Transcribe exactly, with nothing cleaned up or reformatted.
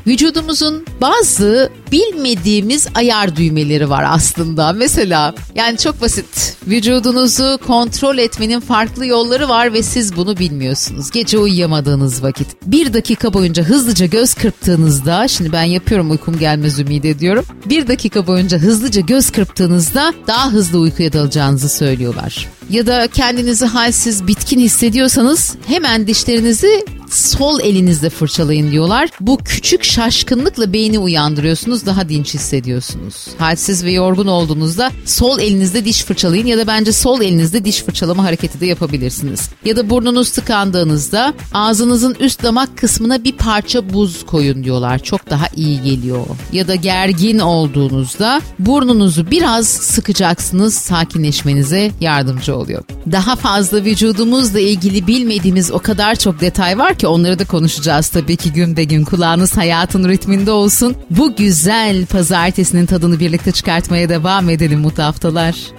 Vücudumuzun bazı bilmediğimiz ayar düğmeleri var aslında. Mesela yani çok basit. Vücudunuzu kontrol etmenin farklı yolları var ve siz bunu bilmiyorsunuz. Gece uyuyamadığınız vakit bir dakika boyunca hızlıca göz kırptığınızda, şimdi ben yapıyorum, uykum gelmez ümit ediyorum. Bir dakika boyunca hızlıca göz kırptığınızda daha hızlı uykuya dalacağınızı söylüyorlar. Ya da kendinizi halsiz, bitkin hissediyorsanız hemen dişlerinizi sol elinizle fırçalayın diyorlar. Bu küçük şaşkınlıkla beyni uyandırıyorsunuz, daha dinç hissediyorsunuz. Halsiz ve yorgun olduğunuzda sol elinizle diş fırçalayın ya da bence sol elinizle diş fırçalama hareketi de yapabilirsiniz. Ya da burnunuz tıkandığınızda ağzınızın üst damak kısmına bir parça buz koyun diyorlar. Çok daha iyi geliyor. Ya da gergin olduğunuzda burnunuzu biraz sıkacaksınız, sakinleşmenize yardımcı oluyor. Daha fazla vücudumuzla ilgili bilmediğimiz o kadar çok detay var ki onları da konuşacağız tabii ki gün be gün. Kulağınız hayatın ritminde olsun. Bu güzel pazartesinin tadını birlikte çıkartmaya devam edelim, mutlu haftalar.